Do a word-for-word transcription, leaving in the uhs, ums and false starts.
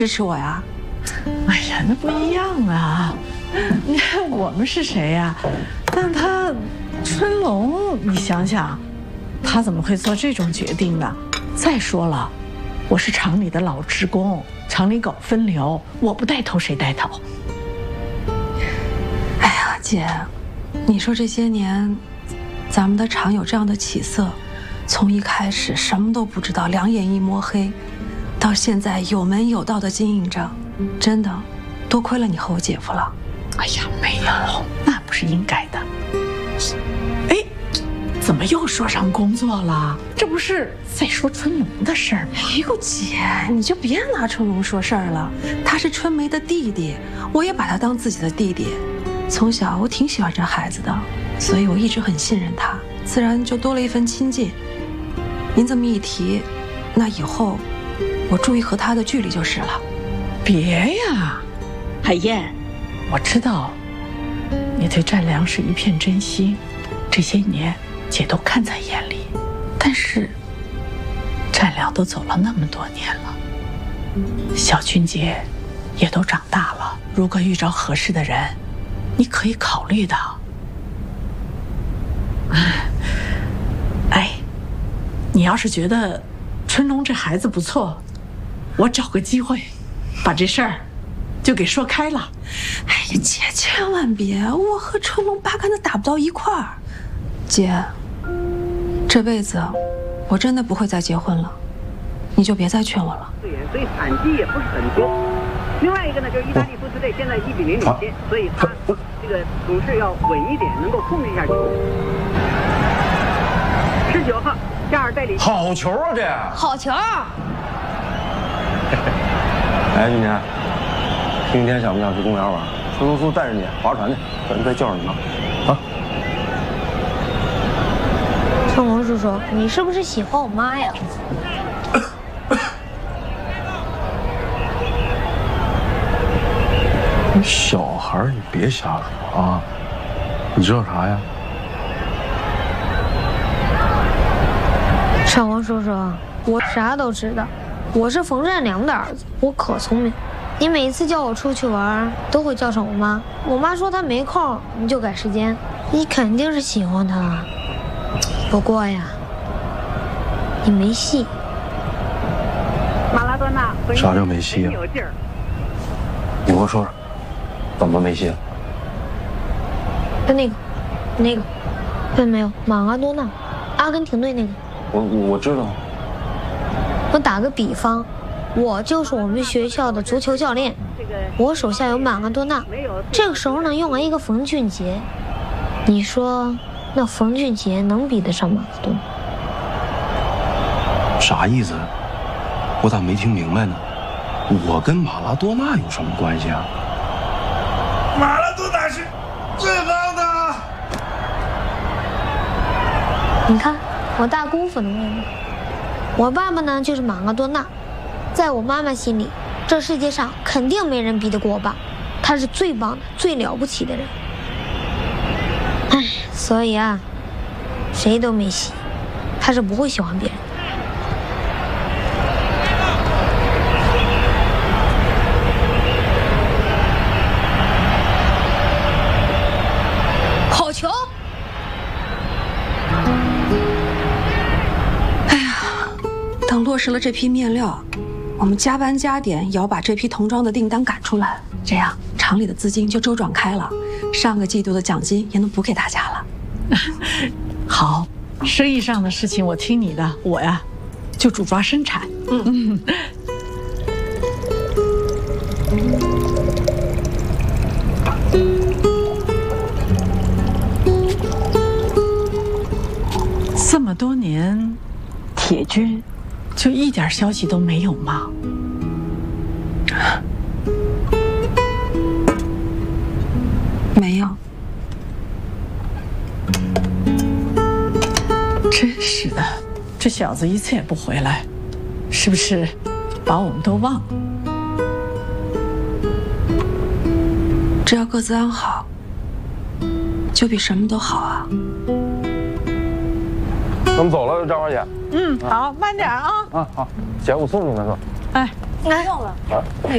支持我呀？ 哎呀，那不一样啊！你看我们是谁呀？但他春龙，你想想，他怎么会做这种决定呢？再说了，我是厂里的老职工，厂里搞分流，我不带头谁带头？ 哎呀，姐，你说这些年，咱们的厂有这样的起色，从一开始什么都不知道，两眼一摸黑，到现在有门有道的经营着，真的多亏了你和我姐夫了。 哎呀，没有，那不是应该的。哎，怎么又说上工作了？这不是在说春龙的事儿吗？ 哎呦，姐，你就别拿春龙说事儿了。他是春梅的弟弟，我也把他当自己的弟弟。从小我挺喜欢这孩子的，所以我一直很信任他，自然就多了一份亲近。您这么一提，那以后我注意和他的距离就是了。 别呀，海燕，我知道你对占良是一片真心，这些年姐都看在眼里。但是占良都走了那么多年了，小俊杰也都长大了，如果遇着合适的人，你可以考虑的。哎，你要是觉得春龙这孩子不错，我找个机会把这事儿就给说开了。 哎呀，姐，千万别，我和春龙八竿子打不到一块儿。姐，这辈子我真的不会再结婚了，你就别再劝我了。 所以产期也不是很多。另外一个呢，就是意大利夫子队现在一比零领先，所以他这个总是要稳一点，能够控制一下球。十九号，加尔代里， 好球啊这！ 好球！ 哎，俊杰，明天想不想去公园玩？春龙叔带着你划船去，咱再叫上你妈。啊！ 春龙叔叔，你是不是喜欢我妈呀？ 你小孩你别瞎说啊！你知道啥呀？ 春龙叔叔，我啥都知道。我是冯善良的儿子，我可聪明。你每次叫我出去玩，都会叫上我妈。我妈说她没空，你就改时间。你肯定是喜欢她，不过呀，你没戏。 马拉多纳啥叫没戏啊？ 有劲儿。 你给我说说，怎么没戏了？ 就那个，那个，看见没有？马拉多纳，阿根廷队那个。 我我知道。 我打个比方，我就是我们学校的足球教练，我手下有马拉多纳，这个时候呢用来一个冯俊杰，你说那冯俊杰能比得上马拉多纳？ 啥意思？我咋没听明白呢？我跟马拉多纳有什么关系啊？ 马拉多纳是最棒的。 你看我大姑父的妹妹。我爸爸呢就是马拉多纳，在我妈妈心里，这世界上肯定没人比得过我爸，他是最棒的、最了不起的人。唉，所以啊，谁都没戏，他是不会喜欢别人的。好球！ 等落实了这批面料，我们加班加点也要把这批童装的订单赶出来，这样厂里的资金就周转开了，上个季度的奖金也能补给大家了。 好，生意上的事情我听你的，我呀就主抓生产。嗯这么多年，铁军就一点消息都没有吗？ 没有。 真是的，这小子一次也不回来，是不是把我们都忘了？ 只要各自安好，就比什么都好啊。 咱们走了，张花姐。 嗯，好，慢点啊。 啊，好，姐，我送你们去。 哎， 来，用了。 啊。